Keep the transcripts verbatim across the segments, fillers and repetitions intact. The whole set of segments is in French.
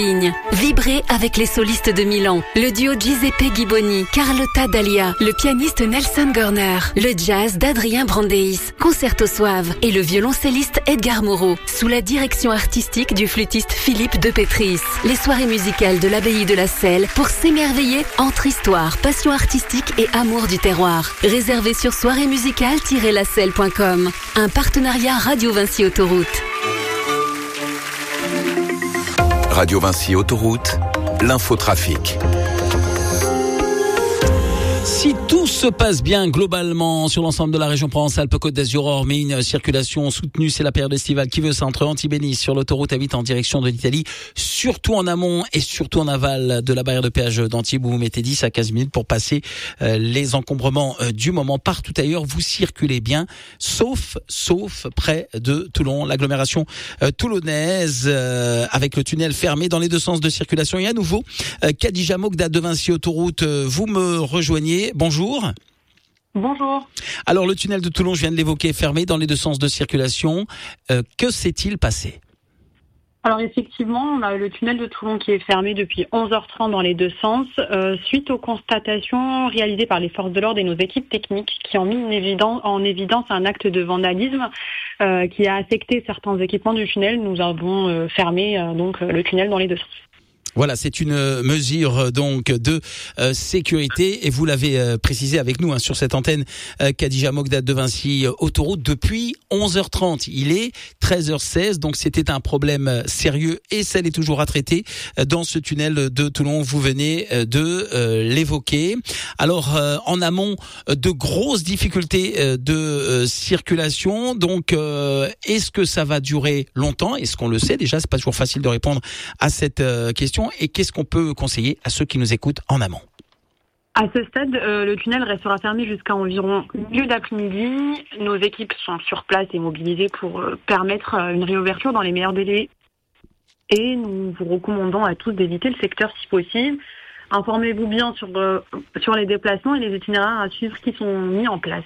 Vibrez avec les solistes de Milan, le duo Giuseppe Ghiboni, Carlotta Dahlia, le pianiste Nelson Gorner, le jazz d'Adrien Brandeis, Concerto Suave et le violoncelliste Edgar Moreau, sous la direction artistique du flûtiste Philippe de Petris. Les soirées musicales de l'abbaye de la Selle pour s'émerveiller entre histoire, passion artistique et amour du terroir. Réservez sur soirée musicale tiret la selle point com. Un partenariat Radio Vinci Autoroute. Radio Vinci Autoroute, l'infotrafic. Si tout se passe bien globalement sur l'ensemble de la région Provence-Alpes-Côte d'Azur, hormis une circulation soutenue, c'est la période estivale qui veut ça entre Antibénice sur l'autoroute A huit en direction de l'Italie, surtout en amont et surtout en aval de la barrière de péage d'Antibes où vous mettez dix à quinze minutes pour passer euh, les encombrements euh, du moment. Partout ailleurs, vous circulez bien, sauf sauf près de Toulon, l'agglomération euh, toulonnaise euh, avec le tunnel fermé dans les deux sens de circulation. Et à nouveau, euh, Khadija Mogdad de Vinci Autoroute, euh, vous me rejoignez. Bonjour. Bonjour. Alors le tunnel de Toulon, je viens de l'évoquer, fermé dans les deux sens de circulation. Euh, que s'est-il passé ? Alors effectivement, on a le tunnel de Toulon qui est fermé depuis onze heures trente dans les deux sens, euh, suite aux constatations réalisées par les forces de l'ordre et nos équipes techniques qui ont mis en évidence, en évidence un acte de vandalisme euh, qui a affecté certains équipements du tunnel. Nous avons euh, fermé euh, donc le tunnel dans les deux sens. Voilà, c'est une mesure donc de euh, sécurité et vous l'avez euh, précisé avec nous hein, sur cette antenne euh, Khadija Mogdad de Vinci euh, Autoroute depuis onze heures trente. Il est treize heures seize, donc c'était un problème sérieux et ça l'est toujours à traiter euh, dans ce tunnel de Toulon. Vous venez euh, de euh, l'évoquer. Alors euh, en amont, euh, de grosses difficultés euh, de euh, circulation. Donc euh, est-ce que ça va durer longtemps ? Est-ce qu'on le sait déjà ? C'est pas toujours facile de répondre à cette euh, question. Et qu'est-ce qu'on peut conseiller à ceux qui nous écoutent en amont ? À ce stade, euh, le tunnel restera fermé jusqu'à environ milieu d'après-midi. Nos équipes sont sur place et mobilisées pour euh, permettre euh, une réouverture dans les meilleurs délais. Et nous vous recommandons à tous d'éviter le secteur si possible. Informez-vous bien sur, euh, sur les déplacements et les itinéraires à suivre qui sont mis en place.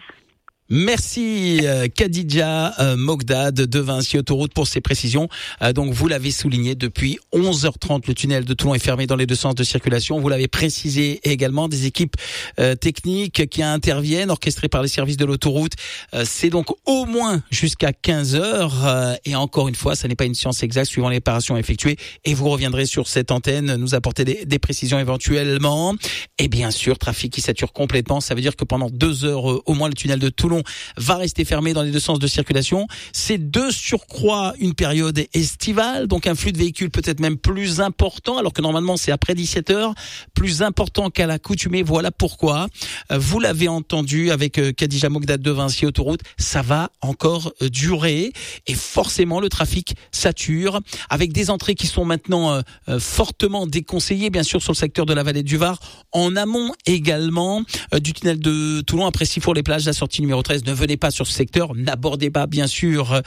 Merci euh, Khadija euh, Mogdad de Vinci Autoroute pour ces précisions. Euh, donc vous l'avez souligné, depuis onze heures trente, le tunnel de Toulon est fermé dans les deux sens de circulation. Vous l'avez précisé également, des équipes euh, techniques qui interviennent, orchestrées par les services de l'autoroute. Euh, c'est donc au moins jusqu'à quinze heures. Euh, et encore une fois, ça n'est pas une science exacte suivant les réparations effectuées. Et vous reviendrez sur cette antenne, nous apporter des, des précisions éventuellement. Et bien sûr, trafic qui sature complètement. Ça veut dire que pendant deux heures, euh, au moins, le tunnel de Toulon va rester fermé dans les deux sens de circulation. C'est de surcroît une période estivale, donc un flux de véhicules peut-être même plus important, alors que normalement c'est après dix-sept heures, plus important qu'à l'accoutumée. Voilà pourquoi, vous l'avez entendu avec Khadija Mogdad de Vinci Autoroute, ça va encore durer et forcément le trafic sature, avec des entrées qui sont maintenant euh, fortement déconseillées, bien sûr sur le secteur de la vallée du Var, en amont également euh, du tunnel de Toulon, après Sifour-les-Plages, la sortie numéro treize. Ne venez pas sur ce secteur, n'abordez pas bien sûr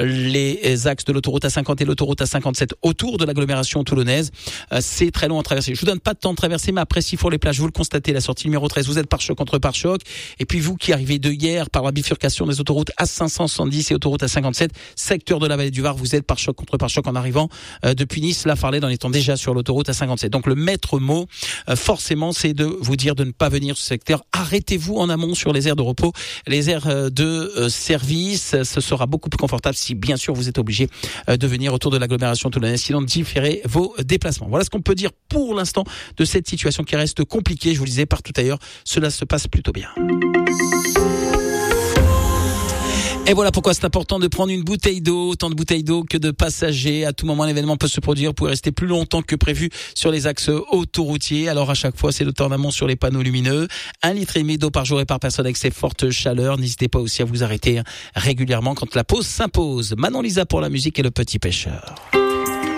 les axes de l'autoroute A cinquante et l'autoroute A cinquante-sept autour de l'agglomération toulonnaise. C'est très long à traverser. Je vous donne pas de temps de traverser, mais après Sifour-les-Plages, vous le constatez, la sortie numéro treize, vous êtes pare-choc contre pare-choc. Et puis vous qui arrivez de hier par la bifurcation des autoroutes A cinq cent soixante-dix et autoroute A cinquante-sept, secteur de la vallée du Var, vous êtes pare-choc contre pare-choc en arrivant euh, depuis Nice, La Farlède, en étant déjà sur l'autoroute A cinquante-sept. Donc le maître mot, euh, forcément, c'est de vous dire de ne pas venir sur ce secteur. Arrêtez-vous en amont sur les aires de repos, les aires de service. Ce sera beaucoup plus confortable si bien sûr vous êtes obligé de venir autour de l'agglomération toulonnaise, sinon différez vos déplacements. Voilà ce qu'on peut dire pour l'instant de cette situation qui reste compliquée. Je vous le disais, partout ailleurs, cela se passe plutôt bien. Et voilà pourquoi c'est important de prendre une bouteille d'eau, autant de bouteilles d'eau que de passagers. À tout moment, l'événement peut se produire. Vous pouvez rester plus longtemps que prévu sur les axes autoroutiers. Alors, à chaque fois, c'est le temps en amont sur les panneaux lumineux. Un litre et demi d'eau par jour et par personne avec ces fortes chaleurs. N'hésitez pas aussi à vous arrêter régulièrement quand la pause s'impose. Manon Lisa pour la musique et le petit pêcheur.